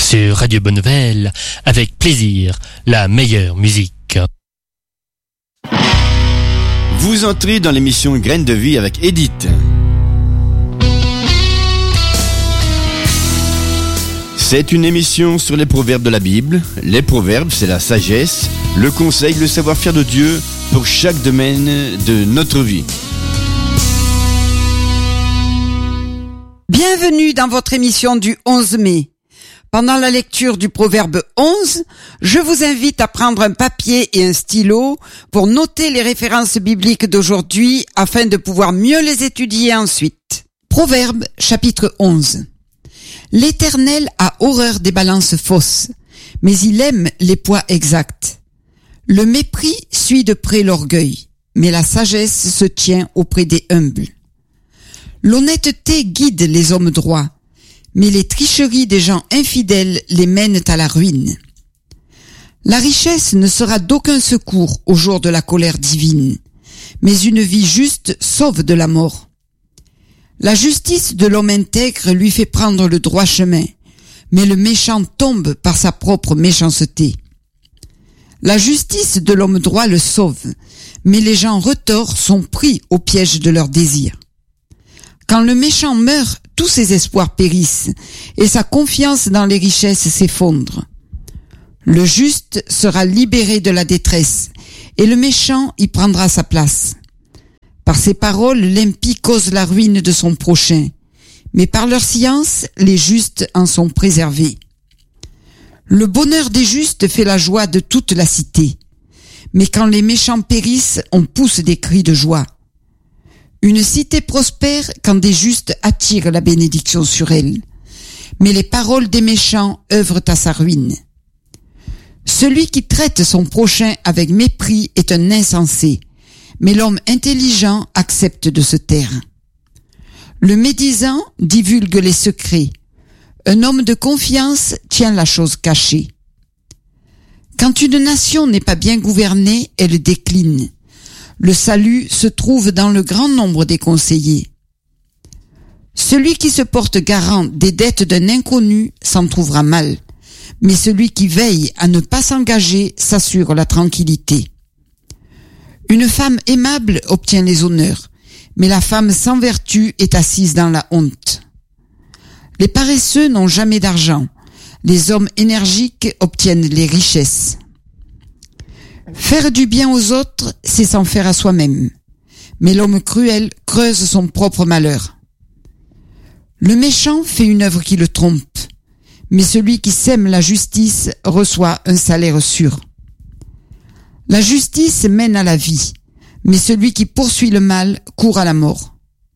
sur Radio Bonne Nouvelle, avec plaisir, la meilleure musique. Vous entrez dans l'émission Graines de vie avec Edith. C'est une émission sur les proverbes de la Bible. Les proverbes, c'est la sagesse, le conseil, le savoir-faire de Dieu pour chaque domaine de notre vie. Bienvenue dans votre émission du 11 mai. Pendant la lecture du proverbe 11, je vous invite à prendre un papier et un stylo pour noter les références bibliques d'aujourd'hui afin de pouvoir mieux les étudier ensuite. Proverbe chapitre 11. L'Éternel a horreur des balances fausses, mais il aime les poids exacts. Le mépris suit de près l'orgueil, mais la sagesse se tient auprès des humbles. L'honnêteté guide les hommes droits, mais les tricheries des gens infidèles les mènent à la ruine. La richesse ne sera d'aucun secours au jour de la colère divine, mais une vie juste sauve de la mort. La justice de l'homme intègre lui fait prendre le droit chemin, mais le méchant tombe par sa propre méchanceté. La justice de l'homme droit le sauve, mais les gens retors sont pris au piège de leurs désirs. Quand le méchant meurt, tous ses espoirs périssent, et sa confiance dans les richesses s'effondre. Le juste sera libéré de la détresse, et le méchant y prendra sa place. Par ses paroles, l'impie cause la ruine de son prochain, mais par leur science, les justes en sont préservés. Le bonheur des justes fait la joie de toute la cité, mais quand les méchants périssent, on pousse des cris de joie. Une cité prospère quand des justes attirent la bénédiction sur elle, mais les paroles des méchants œuvrent à sa ruine. Celui qui traite son prochain avec mépris est un insensé, mais l'homme intelligent accepte de se taire. Le médisant divulgue les secrets. Un homme de confiance tient la chose cachée. Quand une nation n'est pas bien gouvernée, elle décline. Le salut se trouve dans le grand nombre des conseillers. Celui qui se porte garant des dettes d'un inconnu s'en trouvera mal, mais celui qui veille à ne pas s'engager s'assure la tranquillité. Une femme aimable obtient les honneurs, mais la femme sans vertu est assise dans la honte. Les paresseux n'ont jamais d'argent, les hommes énergiques obtiennent les richesses. Faire du bien aux autres, c'est s'en faire à soi-même. Mais l'homme cruel creuse son propre malheur. Le méchant fait une œuvre qui le trompe, mais celui qui sème la justice reçoit un salaire sûr. La justice mène à la vie, mais celui qui poursuit le mal court à la mort.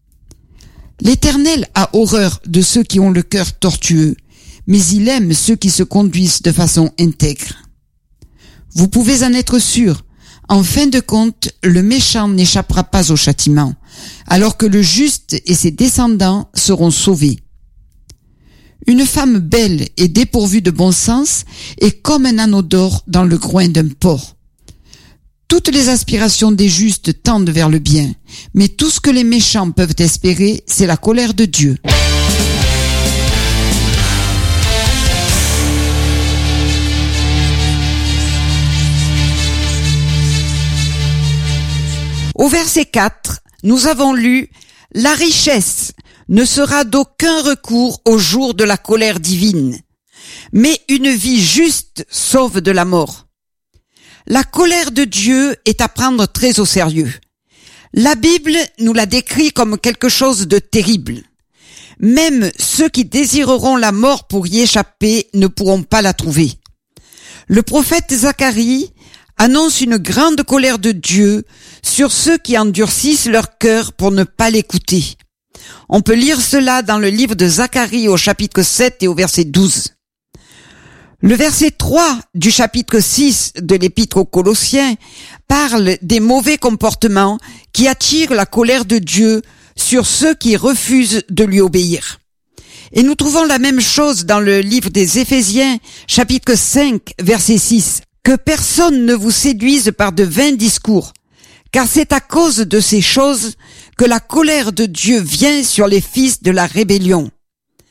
L'Éternel a horreur de ceux qui ont le cœur tortueux, mais il aime ceux qui se conduisent de façon intègre. Vous pouvez en être sûr, en fin de compte, le méchant n'échappera pas au châtiment, alors que le juste et ses descendants seront sauvés. Une femme belle et dépourvue de bon sens est comme un anneau d'or dans le groin d'un porc. Toutes les aspirations des justes tendent vers le bien, mais tout ce que les méchants peuvent espérer, c'est la colère de Dieu. Au verset 4, nous avons lu « La richesse ne sera d'aucun recours au jour de la colère divine, mais une vie juste sauve de la mort. » La colère de Dieu est à prendre très au sérieux. La Bible nous la décrit comme quelque chose de terrible. Même ceux qui désireront la mort pour y échapper ne pourront pas la trouver. Le prophète Zacharie annonce une grande colère de Dieu sur ceux qui endurcissent leur cœur pour ne pas l'écouter. On peut lire cela dans le livre de Zacharie au chapitre 7 et au verset 12. Le verset 3 du chapitre 6 de l'épître aux Colossiens parle des mauvais comportements qui attirent la colère de Dieu sur ceux qui refusent de lui obéir. Et nous trouvons la même chose dans le livre des Éphésiens, chapitre 5, verset 6. Que personne ne vous séduise par de vains discours, car c'est à cause de ces choses que la colère de Dieu vient sur les fils de la rébellion.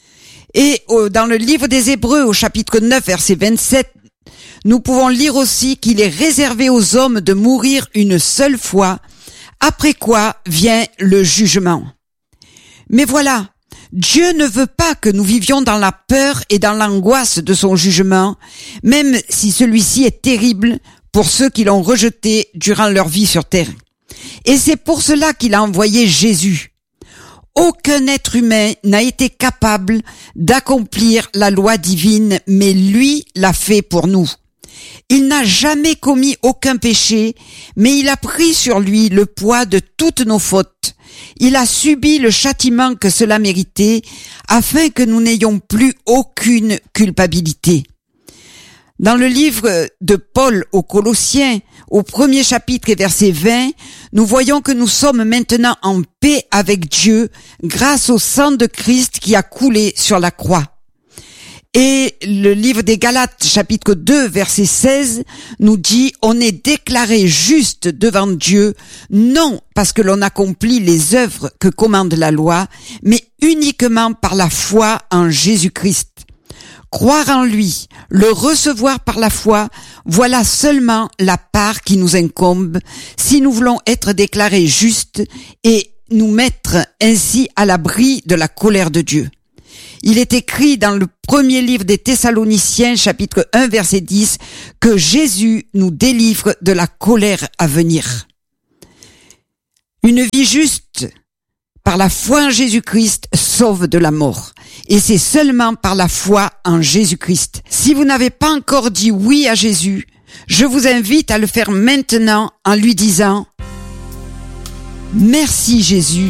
Et dans le livre des Hébreux, au chapitre 9, verset 27, nous pouvons lire aussi qu'il est réservé aux hommes de mourir une seule fois, après quoi vient le jugement. Mais voilà, Dieu ne veut pas que nous vivions dans la peur et dans l'angoisse de son jugement, même si celui-ci est terrible pour ceux qui l'ont rejeté durant leur vie sur terre. Et c'est pour cela qu'il a envoyé Jésus. Aucun être humain n'a été capable d'accomplir la loi divine, mais lui l'a fait pour nous. Il n'a jamais commis aucun péché, mais il a pris sur lui le poids de toutes nos fautes. Il a subi le châtiment que cela méritait, afin que nous n'ayons plus aucune culpabilité. Dans le livre de Paul aux Colossiens, au 1er chapitre et verset 20, nous voyons que nous sommes maintenant en paix avec Dieu grâce au sang de Christ qui a coulé sur la croix. Et le livre des Galates, chapitre 2, verset 16, nous dit « On est déclaré juste devant Dieu, non parce que l'on accomplit les œuvres que commande la loi, mais uniquement par la foi en Jésus-Christ. » Croire en lui, le recevoir par la foi, voilà seulement la part qui nous incombe si nous voulons être déclarés justes et nous mettre ainsi à l'abri de la colère de Dieu. Il est écrit dans le premier livre des Thessaloniciens, chapitre 1, verset 10, que Jésus nous délivre de la colère à venir. Une vie juste par la foi en Jésus-Christ sauve de la mort. Et c'est seulement par la foi en Jésus-Christ. Si vous n'avez pas encore dit oui à Jésus, je vous invite à le faire maintenant en lui disant « Merci Jésus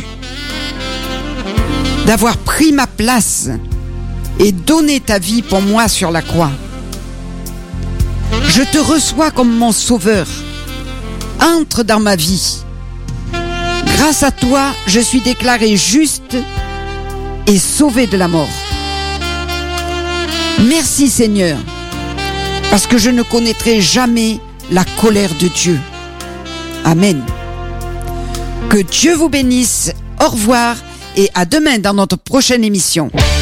d'avoir pris ma place et donné ta vie pour moi sur la croix. Je te reçois comme mon sauveur. Entre dans ma vie. Grâce à toi, je suis déclaré juste et sauvé de la mort. Merci Seigneur, parce que je ne connaîtrai jamais la colère de Dieu. Amen. Que Dieu vous bénisse. Au revoir et à demain dans notre prochaine émission.